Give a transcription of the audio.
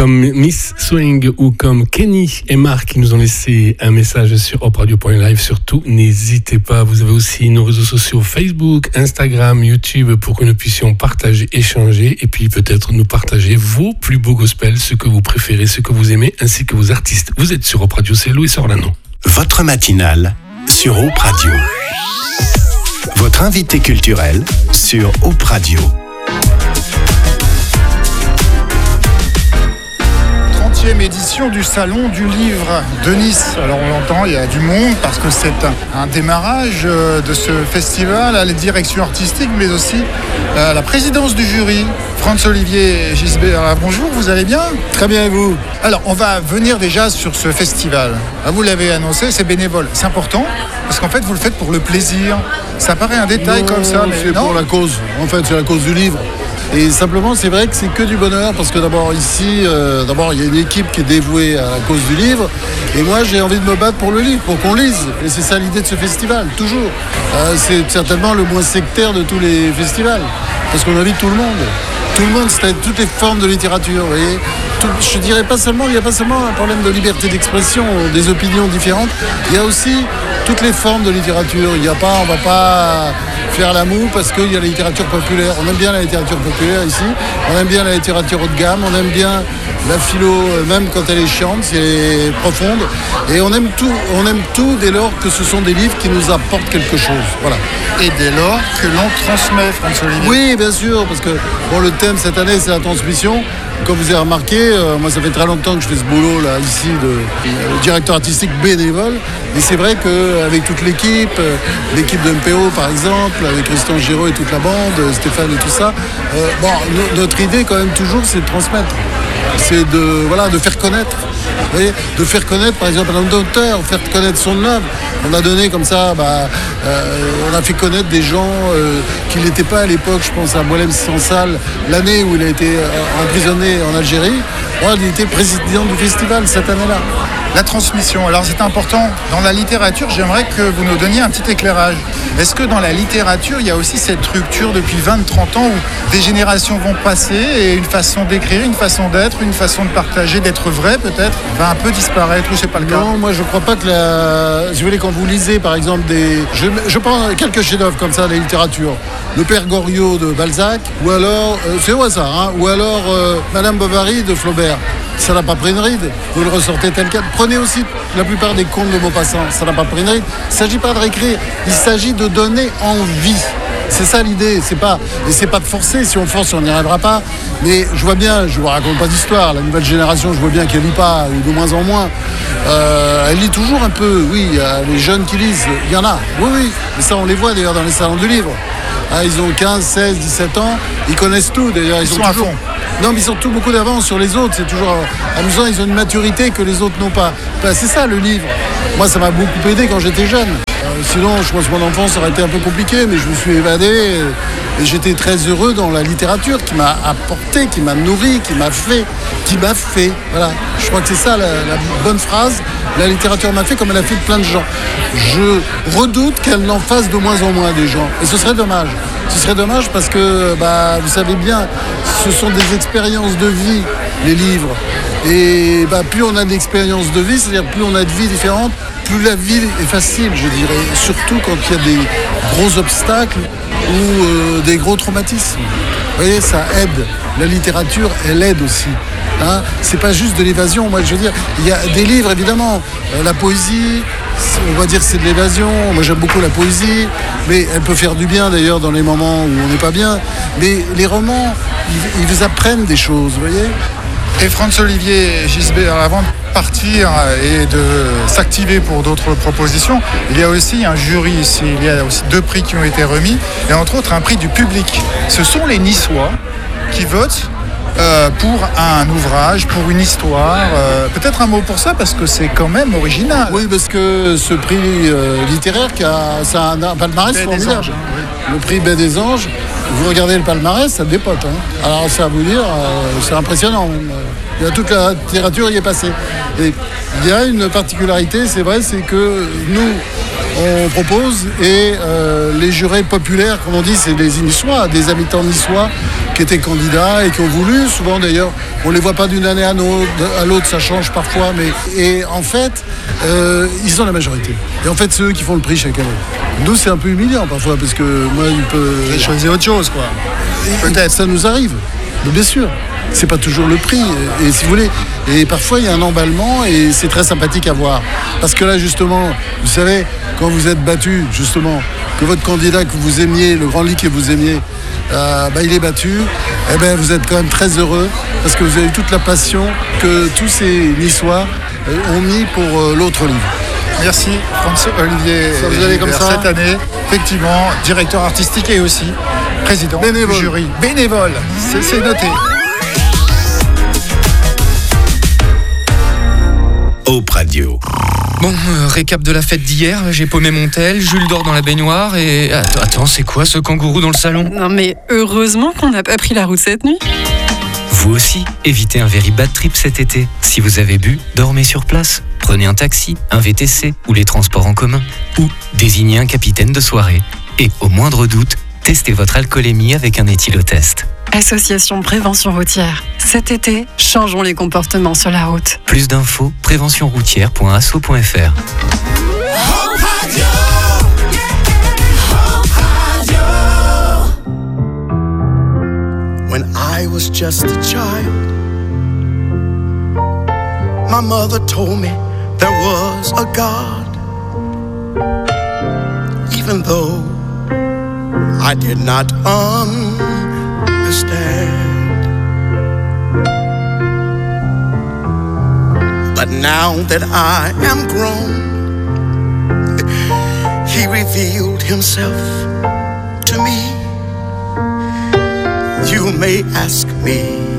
Comme Miss Swing ou comme Kenny et Marc qui nous ont laissé un message sur hopradio.live. Surtout, n'hésitez pas. Vous avez aussi nos réseaux sociaux Facebook, Instagram, YouTube pour que nous puissions partager, échanger et puis peut-être nous partager vos plus beaux gospels, ce que vous préférez, ce que vous aimez, ainsi que vos artistes. Vous êtes sur Op Radio, c'est Louis Orlano. Votre matinale sur Op Radio. Votre invité culturel sur Op Radio. 30e édition du Salon du Livre de Nice. Alors on l'entend, il y a du monde parce que c'est un démarrage de ce festival à la direction artistique, mais aussi à la présidence du jury. Franz-Olivier Gisbert, bonjour, vous allez bien ? Très bien, et vous ? Alors on va venir déjà sur ce festival. Vous l'avez annoncé, c'est bénévole. C'est important parce qu'en fait vous le faites pour le plaisir. Ça paraît un détail comme ça, mais c'est pour la cause. En fait, c'est la cause du livre. Et simplement, c'est vrai que c'est que du bonheur parce que d'abord ici, il y a une équipe qui est dévouée à la cause du livre. Et moi, j'ai envie de me battre pour le livre, pour qu'on lise. Et c'est ça l'idée de ce festival, toujours. C'est certainement le moins sectaire de tous les festivals parce qu'on invite tout le monde. Tout le monde, c'est toutes les formes de littérature, vous voyez. Je dirais pas seulement, il n'y a pas seulement un problème de liberté d'expression, des opinions différentes. Il y a aussi toutes les formes de littérature. On va pas faire la moue parce qu'il y a la littérature populaire. On aime bien la littérature populaire ici. On aime bien la littérature haut de gamme. On aime bien la philo, même quand elle est chiante, si elle est profonde. Et on aime tout dès lors que ce sont des livres qui nous apportent quelque chose. Voilà. Et dès lors que l'on transmet, François-Olivier. Oui, bien sûr, parce que le thème cette année, c'est la transmission. Comme vous avez remarqué, moi ça fait très longtemps que je fais ce boulot là ici de directeur artistique bénévole. Et c'est vrai qu'avec toute l'équipe de MPO par exemple, avec Christian Giraud et toute la bande, Stéphane et tout ça, notre idée quand même toujours c'est de transmettre. C'est de faire connaître. Vous voyez, de faire connaître par exemple un homme d'auteur, faire connaître son œuvre. On a donné comme ça, on a fait connaître des gens qui n'étaient pas à l'époque, je pense à Moulem Sansal, l'année où il a été emprisonné en Algérie. Il était président du festival cette année-là. La transmission, alors c'est important. Dans la littérature, j'aimerais que vous nous donniez un petit éclairage. Est-ce que dans la littérature, il y a aussi cette rupture depuis 20-30 ans où des générations vont passer et une façon d'écrire, une façon d'être, une façon de partager, d'être vrai peut-être, va un peu disparaître ou c'est pas le cas ? Non, moi je crois pas que si vous voulez, quand vous lisez par exemple je prends quelques chefs-d'œuvre comme ça de la littérature. Le Père Goriot de Balzac, ou alors, c'est au hasard, hein, ou alors Madame Bovary de Flaubert. Ça n'a pas pris une ride, vous le ressortez tel quel. Prenez aussi la plupart des contes de Maupassant, ça n'a pas pris une ride. Il ne s'agit pas de réécrire, il s'agit de donner envie. C'est ça l'idée, c'est pas de forcer, si on force on n'y arrivera pas. Mais je vois bien, je ne vous raconte pas d'histoire, la nouvelle génération je vois bien qu'elle lit pas, ou de moins en moins. Elle lit toujours un peu, oui, il y a les jeunes qui lisent, il y en a, oui, mais ça on les voit d'ailleurs dans les salons du livre. Ils ont 15, 16, 17 ans, ils connaissent tout d'ailleurs. Ils sont à fond. Non, mais ils ont tout beaucoup d'avance sur les autres. C'est toujours amusant, ils ont une maturité que les autres n'ont pas. C'est ça le livre. Moi, ça m'a beaucoup aidé quand j'étais jeune. Sinon, je pense que mon enfance aurait été un peu compliqué, mais je me suis évadé et j'étais très heureux dans la littérature qui m'a apporté, qui m'a nourri, qui m'a fait. Voilà. Je crois que c'est ça la bonne phrase. La littérature m'a fait comme elle a fait de plein de gens. Je redoute qu'elle n'en fasse de moins en moins des gens. Et ce serait dommage. Ce serait dommage parce que, vous savez bien, ce sont des expériences de vie, les livres. Et plus on a d'expériences de vie, c'est-à-dire plus on a de vies différentes, plus la vie est facile, je dirais. Surtout quand il y a des gros obstacles ou des gros traumatismes. Vous voyez, ça aide. La littérature, elle aide aussi. C'est pas juste de l'évasion. Moi, je veux dire, il y a des livres, évidemment. La poésie, on va dire que c'est de l'évasion. Moi, j'aime beaucoup la poésie, mais elle peut faire du bien, d'ailleurs, dans les moments où on n'est pas bien. Mais les romans, ils vous apprennent des choses, vous voyez. Et Franz-Olivier Gisbert, avant de partir et de s'activer pour d'autres propositions, il y a aussi un jury ici. Il y a aussi 2 prix qui ont été remis, et entre autres un prix du public. Ce sont les Niçois qui votent pour un ouvrage, pour une histoire. Peut-être un mot pour ça, parce que c'est quand même original. Oui, parce que ce prix littéraire, ça a un palmarès formidable. Oui. Le prix Baie des Anges, vous regardez le palmarès, ça dépote. Alors ça vous dire, c'est impressionnant. Il y a toute la littérature y est passée. Et il y a une particularité, c'est vrai, c'est que nous, on propose et les jurés populaires, comme on dit, c'est des niçois, des habitants niçois qui étaient candidats et qui ont voulu. Souvent d'ailleurs, on ne les voit pas d'une année à l'autre, ça change parfois. Et en fait, ils ont la majorité. Et en fait, c'est eux qui font le prix chaque année. Nous, c'est un peu humiliant parfois parce que moi, il peut... J'ai choisi autre chose, quoi. Peut-être. Ça nous arrive, mais bien sûr. C'est pas toujours le prix, et si vous voulez. Et parfois, il y a un emballement et c'est très sympathique à voir. Parce que là, justement, vous savez, quand vous êtes battu, justement, que votre candidat que vous aimiez, le grand lit que vous aimiez, il est battu, eh ben, vous êtes quand même très heureux parce que vous avez eu toute la passion que tous ces Niçois ont mis pour l'autre livre. Merci François-Olivier Ça vous allez comme ça cette année, effectivement, directeur artistique et aussi président bénévole. Du jury. Bénévole, c'est noté. Hope Radio. Bon, récap de la fête d'hier, j'ai paumé mon tel, Jules dort dans la baignoire et... Attends, c'est quoi ce kangourou dans le salon ? Non mais heureusement qu'on n'a pas pris la route cette nuit. Vous aussi, évitez un very bad trip cet été. Si vous avez bu, dormez sur place. Prenez un taxi, un VTC ou les transports en commun. Ou désignez un capitaine de soirée. Et au moindre doute, testez votre alcoolémie avec un éthylotest. Association Prévention Routière. Cet été, changeons les comportements sur la route. Plus d'infos, préventionroutière.asso.fr. When I was just a child, my mother told me there was a God. Even though I did not understand. But now that I am grown, He revealed Himself to me. You may ask me,